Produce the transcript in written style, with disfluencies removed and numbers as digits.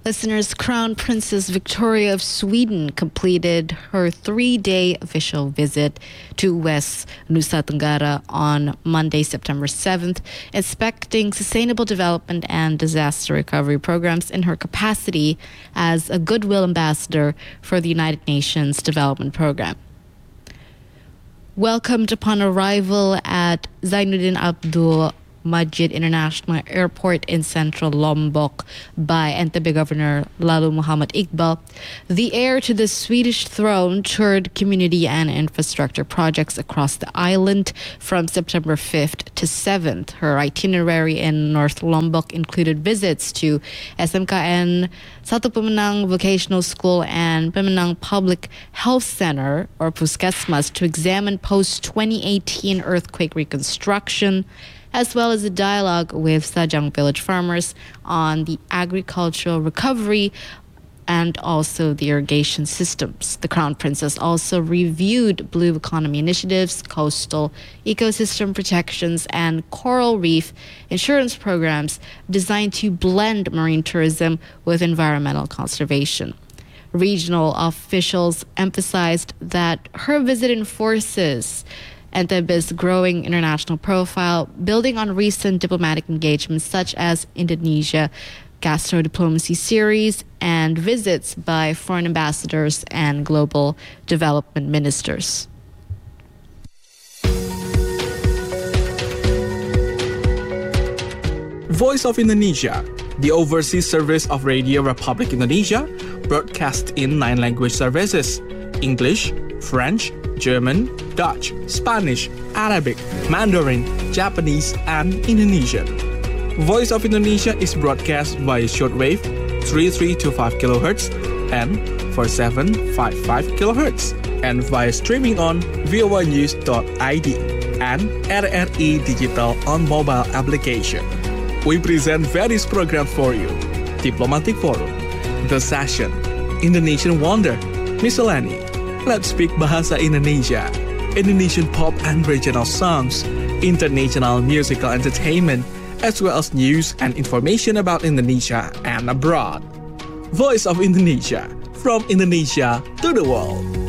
Listeners, Crown Princess Victoria of Sweden completed her 3-day official visit to West Nusa Tenggara on Monday, September 7th, inspecting sustainable development and disaster recovery programs in her capacity as a goodwill ambassador for the United Nations Development Program. Welcomed upon arrival at Zainuddin Abdul Majid International Airport in central Lombok by Entebbe Governor Lalu Muhammad Iqbal, the heir to the Swedish throne toured community and infrastructure projects across the island from September 5th to 7th. Her itinerary in North Lombok included visits to SMKN, Satu Pemenang Vocational School and Pemenang Public Health Center, or Puskesmas, to examine post-2018 earthquake reconstruction, as well as a dialogue with Sajang village farmers on the agricultural recovery and also the irrigation systems. The Crown Princess also reviewed blue economy initiatives, coastal ecosystem protections, and coral reef insurance programs designed to blend marine tourism with environmental conservation. Regional officials emphasized that her visit enforces Entebbe's growing international profile, building on recent diplomatic engagements such as Indonesia Gastro Diplomacy Series and visits by foreign ambassadors and global development ministers. Voice of Indonesia, the overseas service of Radio Republic Indonesia, broadcasts in 9 language services: English, French, German, Dutch, Spanish, Arabic, Mandarin, Japanese, and Indonesian. Voice of Indonesia is broadcast via shortwave 3325 kHz and 4755 kHz and via streaming on voanews.id and RRI Digital on mobile application. We present various programs for you: Diplomatic Forum, The Session, Indonesian Wonder, Miscellany, Let's Speak Bahasa Indonesia, Indonesian pop and regional songs, international musical entertainment, as well as news and information about Indonesia and abroad. Voice of Indonesia, from Indonesia to the world.